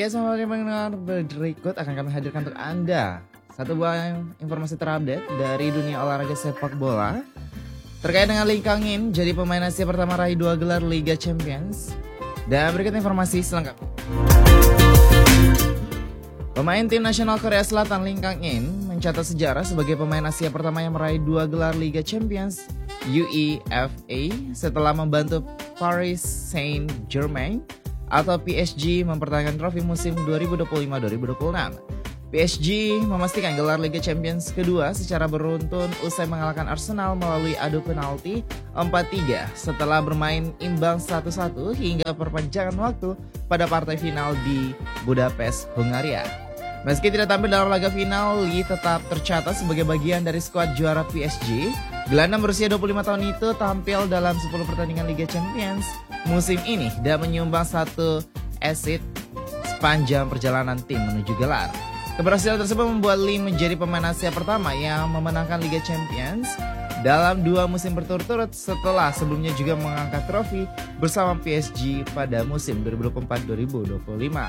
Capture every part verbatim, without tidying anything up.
Oke, selamat mendengar berikut akan kami hadirkan untuk Anda satu buah informasi terupdate dari dunia olahraga sepak bola terkait dengan Lee Kang-in jadi pemain Asia pertama raih dua gelar Liga Champions. Dan berikut informasi selengkapnya. Pemain tim nasional Korea Selatan Lee Kang-in mencatat sejarah sebagai pemain Asia pertama yang meraih dua gelar Liga Champions U E F A setelah membantu Paris Saint-Germain atau P S G mempertahankan trofi musim dua ribu dua puluh lima dua ribu dua puluh enam. P S G memastikan gelar Liga Champions kedua secara beruntun usai mengalahkan Arsenal melalui adu penalti empat tiga setelah bermain imbang satu satu hingga perpanjangan waktu pada partai final di Budapest, Hungaria. Meski tidak tampil dalam laga final, Lee tetap tercatat sebagai bagian dari skuad juara P S G. Gelandang berusia dua puluh lima tahun itu tampil dalam sepuluh pertandingan Liga Champions musim ini dan menyumbang satu assist sepanjang perjalanan tim menuju gelar. Keberhasilan tersebut membuat Lee menjadi pemain Asia pertama yang memenangkan Liga Champions dalam dua musim berturut-turut setelah sebelumnya juga mengangkat trofi bersama P S G pada musim dua ribu dua puluh empat dua ribu dua puluh lima.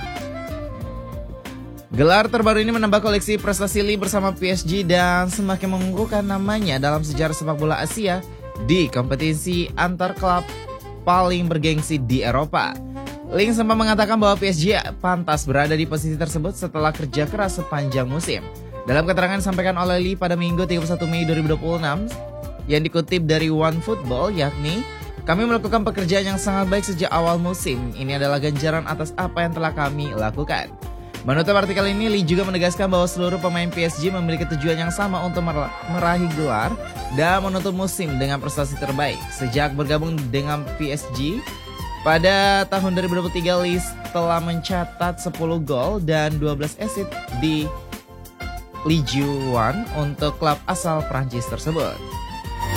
Gelar terbaru ini menambah koleksi prestasi Lee bersama P S G dan semakin mengunggulkan namanya dalam sejarah sepak bola Asia di kompetisi antar klub paling bergengsi di Eropa. Lee sempat mengatakan bahwa P S G pantas berada di posisi tersebut setelah kerja keras sepanjang musim. Dalam keterangan disampaikan oleh Lee pada Minggu tiga puluh satu Mei dua ribu dua puluh enam yang dikutip dari OneFootball, yakni kami melakukan pekerjaan yang sangat baik sejak awal musim. Ini adalah ganjaran atas apa yang telah kami lakukan. Menutup artikel ini, Lee juga menegaskan bahwa seluruh pemain P S G memiliki tujuan yang sama untuk meraih gelar dan menutup musim dengan prestasi terbaik. Sejak bergabung dengan P S G pada tahun dua ribu dua puluh tiga, Lee telah mencatat sepuluh gol dan dua belas assist di Ligue satu untuk klub asal Prancis tersebut.